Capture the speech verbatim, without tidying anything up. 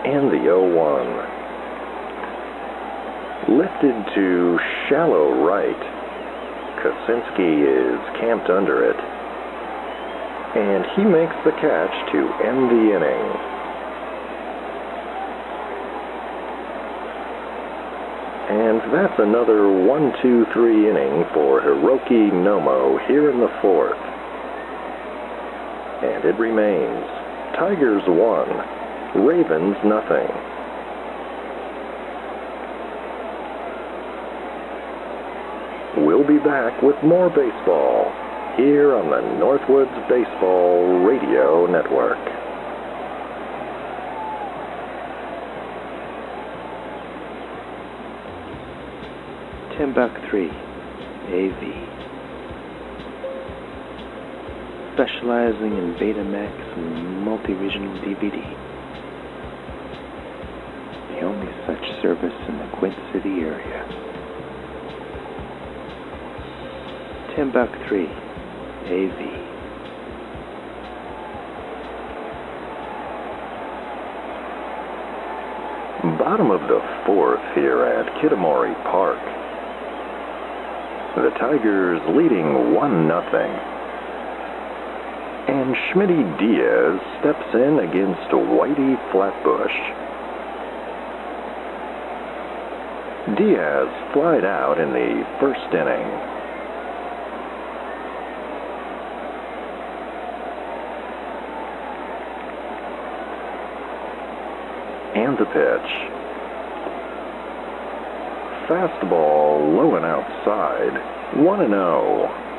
and the oh one. Lifted to shallow right. Kosinski is camped under it. And he makes the catch to end the inning. And that's another one two three inning for Hiroki Nomo here in the fourth. And it remains Tigers one, Ravens nothing. We'll be back with more baseball here on the Northwoods Baseball Radio Network. Timbuk three, A V. Specializing in Betamax and multi-regional D V D. The only such service in the Quint City area. Timbuk three, A V. Bottom of the fourth here at Kitamori Park. The Tigers leading one nothing. And Schmitty Diaz steps in against Whitey Flatbush. Diaz flied out in the first inning. And the pitch. Fastball low and outside, one and oh.